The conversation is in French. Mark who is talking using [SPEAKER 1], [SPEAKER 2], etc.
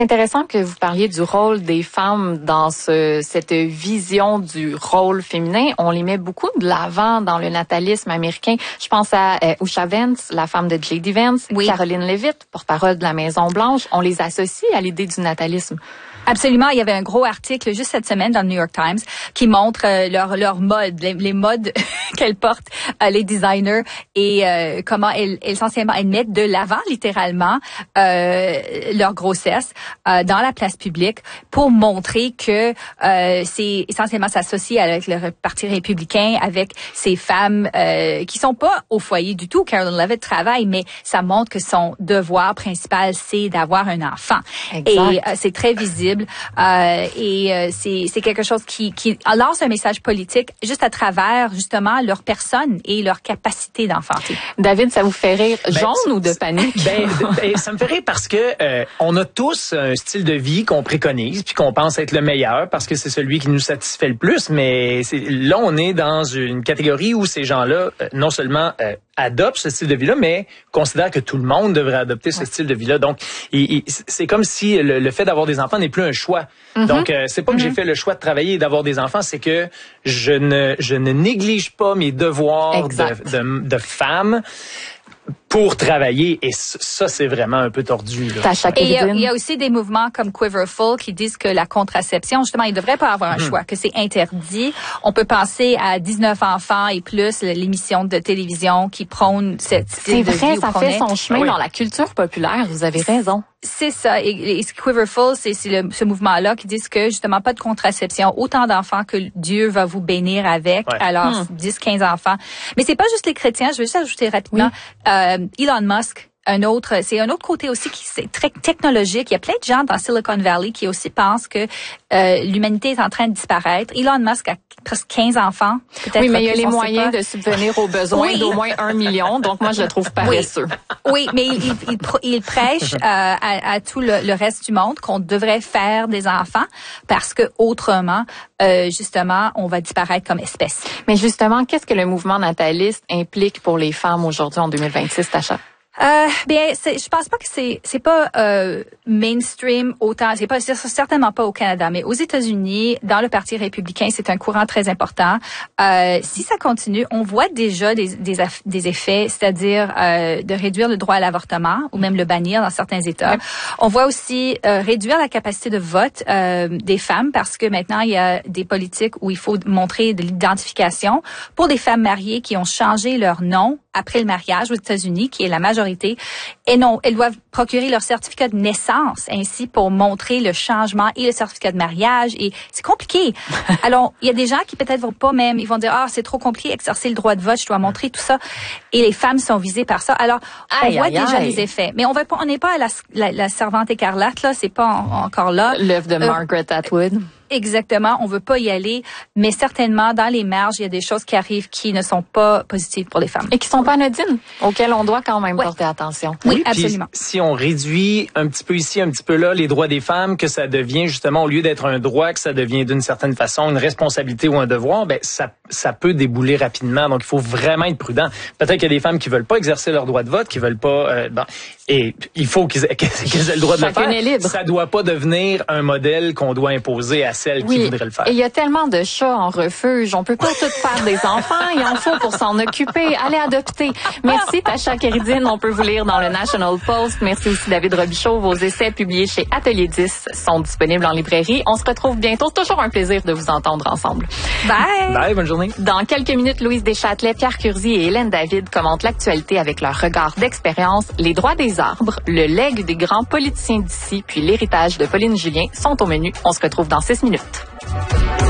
[SPEAKER 1] Intéressant que vous parliez du rôle des femmes dans cette vision du rôle féminin. On les met beaucoup de l'avant dans le natalisme américain. Je pense à Usha Vance, la femme de J.D. Vance, Caroline Leavitt, porte-parole de la Maison-Blanche. On les associe à l'idée du natalisme.
[SPEAKER 2] Absolument. Il y avait un gros article juste cette semaine dans le New York Times qui montre leur mode, les modes qu'elles portent, les designers, et comment essentiellement elles mettent de l'avant littéralement leur grossesse dans la place publique pour montrer que c'est essentiellement s'associer avec le Parti républicain, avec ces femmes qui sont pas au foyer du tout. Caroline Leavitt travaille, mais ça montre que son devoir principal, c'est d'avoir un enfant. Exact. Et c'est très visible. C'est quelque chose qui lance un message politique juste à travers justement leur personne et leur capacité d'enfanter.
[SPEAKER 1] David, ça vous fait rire jaune ou de panique?
[SPEAKER 3] Ça me fait rire parce que on a tous un style de vie qu'on préconise puis qu'on pense être le meilleur parce que c'est celui qui nous satisfait le plus. Mais là, on est dans une catégorie où ces gens-là non seulement adoptent ce style de vie-là, mais considèrent que tout le monde devrait adopter ce style de vie-là. Donc, c'est comme si le fait d'avoir des enfants n'est plus un choix. Mm-hmm. Donc, c'est pas que j'ai fait le choix de travailler et d'avoir des enfants, c'est que je ne néglige pas mes devoirs de femme pour travailler, et ça, c'est vraiment un peu tordu. Là.
[SPEAKER 2] Et il y a aussi des mouvements comme Quiverful qui disent que la contraception, justement, il ne devrait pas avoir un choix, que c'est interdit. On peut penser à 19 enfants et plus, l'émission de télévision qui prône cette style de vie.
[SPEAKER 1] C'est vrai, ça fait son chemin dans la culture populaire, vous avez raison.
[SPEAKER 2] C'est ça. Et Quiverful, c'est ce mouvement-là qui dit que, justement, pas de contraception, autant d'enfants que Dieu va vous bénir avec. Ouais. Alors, 10, 15 enfants. Mais c'est pas juste les chrétiens. Je veux juste ajouter rapidement, Elon Musk, c'est un autre côté aussi qui c'est très technologique. Il y a plein de gens dans Silicon Valley qui aussi pensent que l'humanité est en train de disparaître. Elon Musk a presque 15 enfants.
[SPEAKER 1] Oui, mais il y a les moyens de subvenir aux besoins d'au moins 1 million. Donc moi, je le trouve paresseux.
[SPEAKER 2] Oui, mais il prêche à tout le reste du monde qu'on devrait faire des enfants parce que autrement, justement, on va disparaître comme espèce.
[SPEAKER 1] Mais justement, qu'est-ce que le mouvement nataliste implique pour les femmes aujourd'hui en 2026, Tasha?
[SPEAKER 2] Je pense pas que c'est pas mainstream autant, c'est certainement pas au Canada, mais aux États-Unis, dans le Parti républicain, c'est un courant très important. Si ça continue, on voit déjà des effets, c'est-à-dire de réduire le droit à l'avortement ou même le bannir dans certains États. On voit aussi réduire la capacité de vote des femmes parce que maintenant il y a des politiques où il faut montrer de l'identification pour des femmes mariées qui ont changé leur nom après le mariage aux États-Unis, qui est la majorité, et non, elles doivent procurer leur certificat de naissance ainsi pour montrer le changement et le certificat de mariage, et c'est compliqué. Alors, il y a des gens qui peut-être vont pas même, ils vont dire c'est trop compliqué exercer le droit de vote, je dois montrer tout ça, et les femmes sont visées par ça. Alors, on voit déjà les effets, mais on n'est pas à la servante écarlate là, c'est pas encore là.
[SPEAKER 1] L'œuvre de Margaret Atwood.
[SPEAKER 2] Exactement, on veut pas y aller, mais certainement dans les marges, il y a des choses qui arrivent qui ne sont pas positives pour les femmes.
[SPEAKER 1] Et qui sont pas anodines, auxquelles on doit quand même porter attention.
[SPEAKER 2] Oui, absolument.
[SPEAKER 3] Si on réduit un petit peu ici, un petit peu là, les droits des femmes, que ça devient justement, au lieu d'être un droit, que ça devient d'une certaine façon une responsabilité ou un devoir, ça peut débouler rapidement. Donc, il faut vraiment être prudent. Peut-être qu'il y a des femmes qui veulent pas exercer leur droit de vote, qui veulent pas... et il faut qu'elles aient le droit de le faire.
[SPEAKER 1] Est libre.
[SPEAKER 3] Ça doit pas devenir un modèle qu'on doit imposer à celles qui voudraient le faire.
[SPEAKER 1] Et il y a tellement de chats en refuge. On peut pas tout faire des enfants. Il en faut pour s'en occuper. Allez adopter. Merci, Tasha Kéridine. On peut vous lire dans le National Post. Merci aussi, David Robichaud. Vos essais publiés chez Atelier 10 sont disponibles en librairie. On se retrouve bientôt. C'est toujours un plaisir de vous entendre ensemble.
[SPEAKER 2] Bye!
[SPEAKER 3] Bye, bonne journée.
[SPEAKER 1] Dans quelques minutes, Louise Deschâtelet, Pierre Curzi et Hélène David commentent l'actualité avec leur regard d'expérience. Les droits des arbres, le legs des grands politiciens d'ici, puis l'héritage de Pauline Julien sont au menu. On se retrouve dans 6 minutes.